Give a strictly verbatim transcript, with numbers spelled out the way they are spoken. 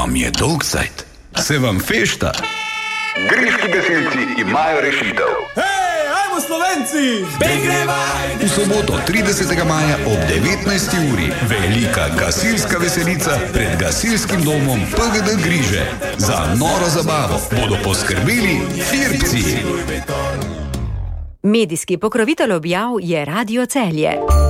Vam je dolgcajt? Se vam fešta? Griški gasilci imajo rešitev. Hej, ajmo Slovenci! V soboto tridesetega maja ob devetnajsti uri velika gasilska veselica pred gasilskim domom P G D Griže. Za noro zabavo bodo poskrbeli Firpci. Medijski pokrovitelj objav je Radio Celje.